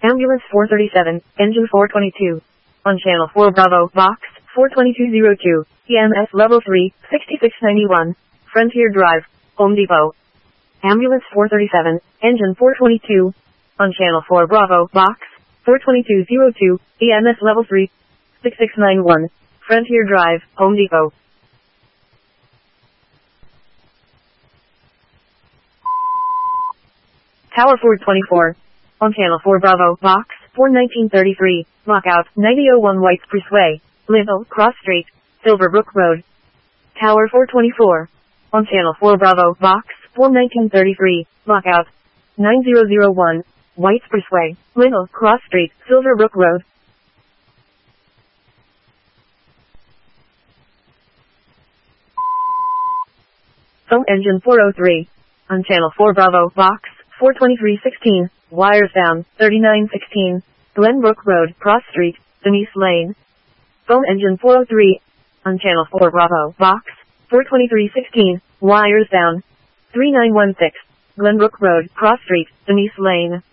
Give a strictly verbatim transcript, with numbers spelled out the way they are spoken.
Ambulance four thirty-seven, engine four twenty-two. On channel four Bravo, box four twenty-two oh two, E M S level three, sixty-six ninety-one, Frontier Drive, Home Depot. Ambulance four thirty-seven, engine four twenty-two. On channel four Bravo, box four twenty-two oh two, E M S level three, sixty-six ninety-one, Frontier Drive, Home Depot. Tower four twenty-four. On channel four Bravo, box four nineteen thirty-three, lockout ninety oh one White Spruce Way, Little Cross Street, Silverbrook Road. Tower four twenty-four. On channel four Bravo, box four nineteen thirty-three, lockout nine thousand one, White Spruce Way, Little Cross Street, Silverbrook Road. Phone engine four oh three. On channel four Bravo, box four twenty-three sixteen, wires down, thirty-nine sixteen, Glenbrook Road, Cross Street, Denise Lane. Phone engine four oh three. On channel four Bravo, box four twenty-three sixteen, wires down, three nine one six, Glenbrook Road, Cross Street, Denise Lane.